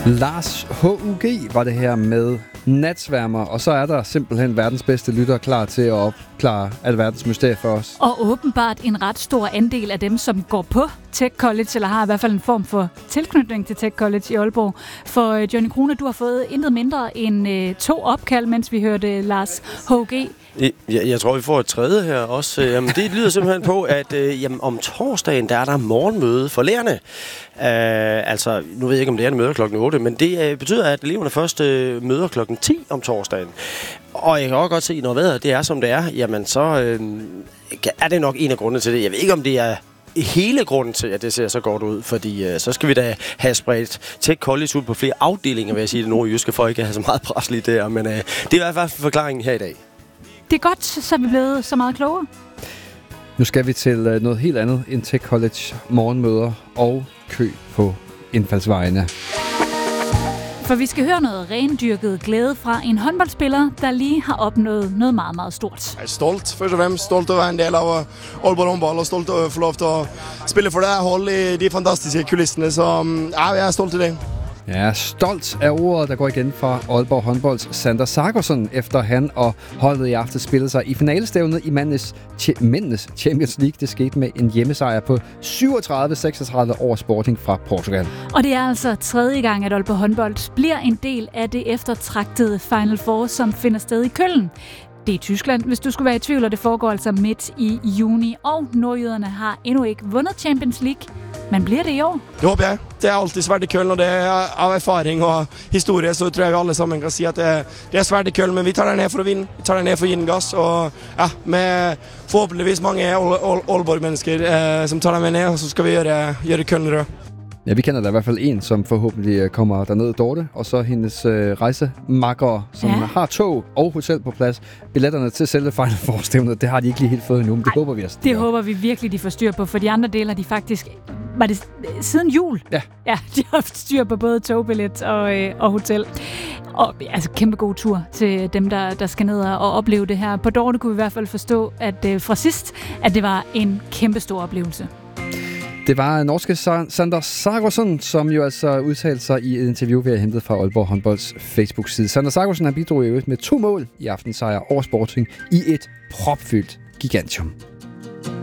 Lars H.U.G. var det her med Natsværmer, og så er der simpelthen verdens bedste lytter klar til at opklare alverdens mysterie for os. Og åbenbart en ret stor andel af dem, som går på Tech College, eller har i hvert fald en form for tilknytning til Tech College i Aalborg. For Johnny Krone, du har fået intet mindre end 2 opkald, mens vi hørte Lars H.G. Jeg tror, vi får et tredje her også. Det lyder simpelthen på, at om torsdagen, der er der morgenmøde for lærerne. Altså, nu ved jeg ikke, om lærerne møder klokken 8, men det betyder, at eleverne først møder klokken 10 om torsdagen. Og jeg kan også godt se, når vejret det er, som det er, jamen så er det nok en af grundene til det. Jeg ved ikke, om det er hele grunden til, at det ser så godt ud, fordi så skal vi da have spredt Tech College ud på flere afdelinger, vil jeg sige, det nordjyske, for ikke at have så meget pres lige der, men det er i hvert fald forklaringen her i dag. Det er godt, så er vi blevet så meget klogere. Nu skal vi til noget helt andet end Tech College morgenmøder og kø på indfaldsvejene. For vi skal høre noget rendyrket glæde fra en håndboldspiller, der lige har opnået noget meget, meget stort. Jeg er stolt, først og fremmest stolt at være en del af Aalborg håndbold, og stolt at få lov til at spille for det her hold i de fantastiske kulisserne, så jeg er stolt i det. Ja, stolt er ordet, der går igen fra Aalborg håndbolds Sander Sargosson, efter han og holdet i aften spillede sig i finalestævnet i mændenes Champions League. Det skete med en hjemmesejr på 37-36 over Sporting fra Portugal. Og det er altså 3. gang, at Aalborg håndbold bliver en del af det eftertragtede Final Four, som finder sted i Köln. Det er i Tyskland, hvis du skulle være i tvivl, og det foregår altså midt i juni. Og nordjyderne har endnu ikke vundet Champions League. Men bliver det i år? Det håber jeg. Det er altid svært i Köln, og det er af erfaring og historie, så tror jeg, vi alle sammen kan sige, at det er svært i Köln, men vi tager der ned for at vinde. Vi tager der ned for at give den gas, og ja, med forhåbentligvis mange Aalborg-mennesker, som tager der med ned, og så skal vi gøre Köln rød. Ja, vi kender da i hvert fald en, som forhåbentlig kommer derned, Dorte, og så hendes rejsemakkere, som har tog og hotel på plads. Billetterne til selve Final Four-stævnet, det har de ikke lige helt fået endnu, men det håber vi også. Det håber vi virkelig, de får styr på, for de andre dele har de faktisk... Var det siden jul? Ja. Ja, de har haft styr på både togbillet og hotel. Og altså kæmpe god tur til dem, der skal ned og opleve det her. På Dorte kunne vi i hvert fald forstå, at fra sidst, at det var en kæmpe stor oplevelse. Det var norske Sander Sargosson, som jo altså udtalte sig i et interview, vi har hentet fra Aalborg håndbolds Facebook-side. Sander Sargosson, han bidrog i øvrigt med 2 mål i aftens sejr over Sporting i et propfyldt gigantium.